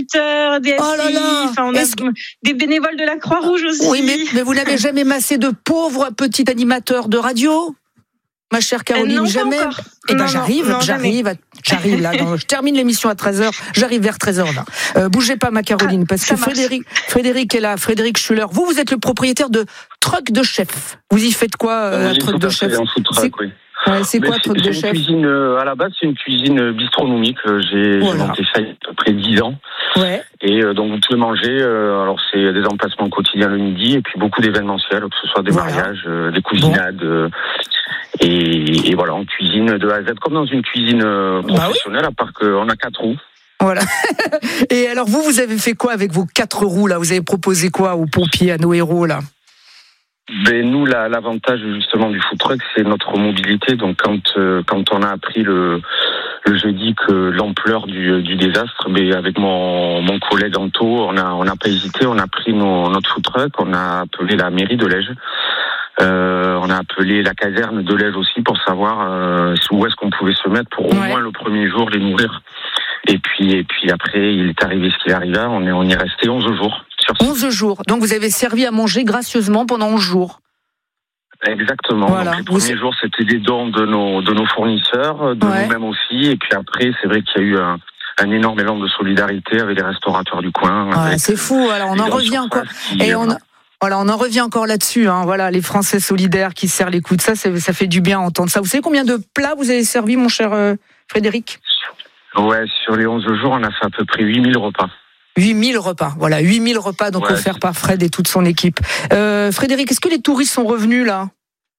auditeurs, DSI, on a des bénévoles de la Croix-Rouge aussi. Oui, mais vous n'avez jamais massé de pauvres petits animateurs de radio, ma chère Caroline, non, jamais. Eh ben j'arrive là. Je termine l'émission à 13h. J'arrive vers 13h là. Bougez pas, ma Caroline, parce que Frédéric est là. Frédéric Schuller. Vous êtes le propriétaire de Truc de Chef. Vous y faites quoi, Truc de Chef? Oui. Ouais, c'est quoi, Truc de Chef? Cuisine, à la base, c'est une cuisine bistronomique. J'ai monté ça il y a à peu près 10 ans. Ouais. Et donc, vous pouvez manger. Alors, c'est des emplacements quotidiens le midi et puis beaucoup d'événementiels, que ce soit des mariages, des cousinades. Et voilà, on cuisine de A à Z comme dans une cuisine professionnelle, à part qu'on a 4 roues. Voilà. Et alors, vous avez fait quoi avec vos 4 roues, là? Vous avez proposé quoi aux pompiers, à nos héros, là? Ben nous, l'avantage justement du food truck, c'est notre mobilité. Donc quand on a appris le jeudi que l'ampleur du désastre, ben avec mon collègue Anto, on n'a pas hésité, on a pris notre food truck, on a appelé la mairie de Lège, on a appelé la caserne de Lège aussi pour savoir où est-ce qu'on pouvait se mettre pour au moins le premier jour les nourrir. Et puis après, il est arrivé ce qui arriva, on y est resté 11 jours. 11 jours. Donc vous avez servi à manger gracieusement pendant 11 jours. Exactement. Voilà. Donc, les premiers jours, c'était des dons de nos fournisseurs, de nous-mêmes aussi. Et puis après, c'est vrai qu'il y a eu un énorme élan de solidarité avec les restaurateurs du coin. C'est fou. Alors on en revient encore. On en revient encore là-dessus. Voilà, les Français solidaires qui serrent les coudes. Ça fait du bien entendre ça. Vous savez combien de plats vous avez servi, mon cher Frédéric? Ouais, sur les 11 jours, on a fait à peu près 8000 repas. 8000 repas, voilà, 8000 repas donc offerts par Fred et toute son équipe. Frédéric, est-ce que les touristes sont revenus là?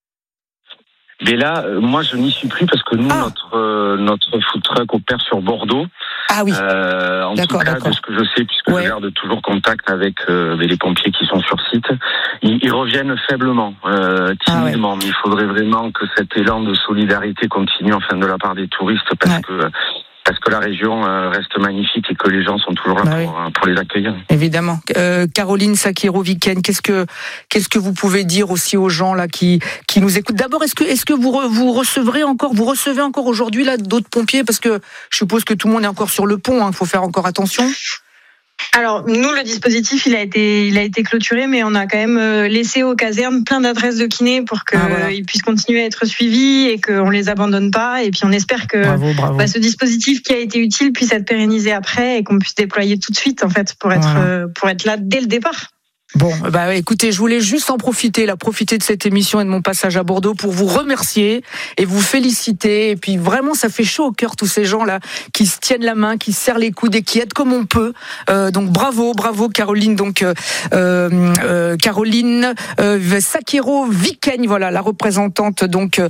Mais là, moi je n'y suis plus parce que nous, notre food truck opère sur Bordeaux. Ah oui. En tout cas, de ce que je sais, puisque je garde toujours contact avec les pompiers qui sont sur site, ils reviennent faiblement, timidement. Mais il faudrait vraiment que cet élan de solidarité continue, de la part des touristes, parce que la région reste magnifique et que les gens sont toujours là pour les accueillir. Évidemment. Caroline Sakiro-Viken, qu'est-ce que vous pouvez dire aussi aux gens là qui nous écoutent? D'abord, est-ce que vous recevez encore aujourd'hui là d'autres pompiers, parce que je suppose que tout le monde est encore sur le pont, il faut faire encore attention. Alors, nous, le dispositif, il a été clôturé, mais on a quand même laissé aux casernes plein d'adresses de kinés pour qu'ils puissent continuer à être suivis et qu'on les abandonne pas. Et puis, on espère que ce dispositif qui a été utile puisse être pérennisé après et qu'on puisse déployer tout de suite, en fait, pour être là dès le départ. Bon, écoutez, je voulais juste profiter de cette émission et de mon passage à Bordeaux pour vous remercier et vous féliciter. Et puis vraiment, ça fait chaud au cœur, tous ces gens-là qui se tiennent la main, qui se serrent les coudes et qui aident comme on peut. Donc bravo Caroline. Donc Caroline Sakiro-Viken, voilà, la représentante donc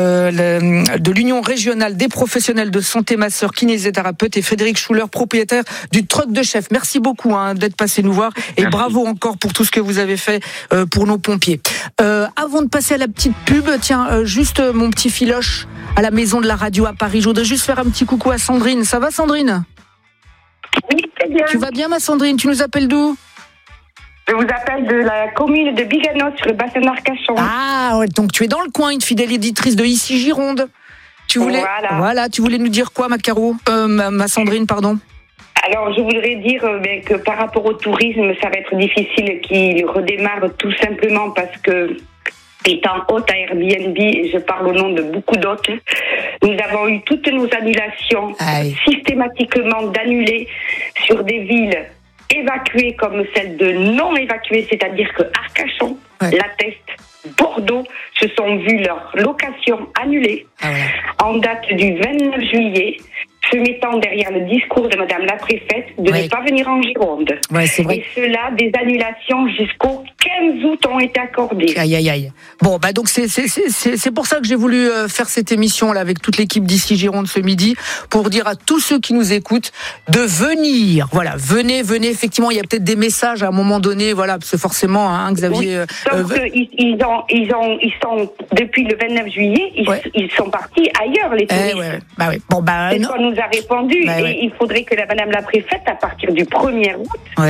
de l'Union régionale des professionnels de santé, masseur, kinésithérapeute, et Frédéric Schuller, propriétaire du Truc de Chef. Merci beaucoup d'être passé nous voir et bravo encore pour tout ce que vous avez fait pour nos pompiers. Avant de passer à la petite pub, juste mon petit filoche à la maison de la radio à Paris. Je voudrais juste faire un petit coucou à Sandrine. Ça va, Sandrine? Oui, très bien. Tu vas bien, ma Sandrine? Tu nous appelles d'où? Je vous appelle de la commune de Biganos, sur le bassin d'Arcachon. Ah, ouais, donc tu es dans le coin, une fidèle éditrice de Ici Gironde. Tu voulais nous dire quoi, ma Sandrine, pardon? Alors, je voudrais dire que par rapport au tourisme, ça va être difficile qu'il redémarre tout simplement parce que, étant hôte à Airbnb, et je parle au nom de beaucoup d'hôtes, nous avons eu toutes nos annulations systématiquement d'annulées sur des villes évacuées comme celle de non évacuées, c'est-à-dire que Arcachon, La Teste, Bordeaux se sont vus leur location annulée en date du 29 juillet. Se mettant derrière le discours de Madame la Préfète de ne pas venir en Gironde. Ouais, c'est vrai. Et cela, des annulations jusqu'au 15 août ont été accordées. Aïe. Bon, donc c'est pour ça que j'ai voulu faire cette émission là avec toute l'équipe d'Ici Gironde ce midi, pour dire à tous ceux qui nous écoutent de venir. Voilà, venez. Effectivement, il y a peut-être des messages à un moment donné, voilà, parce que forcément, Xavier. Donc ils sont depuis le 29 juillet, ils sont partis ailleurs, les touristes. Bon, nous a répondu et il faudrait que Madame la Préfète, à partir du 1er août,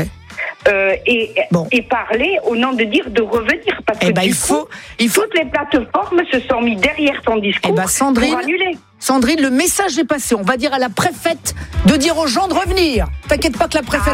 et parler au nom de dire de revenir, parce que toutes les plateformes se sont mis derrière son discours pour annuler. Sandrine, le message est passé. On va dire à la préfète de dire aux gens de revenir. T'inquiète pas que la préfète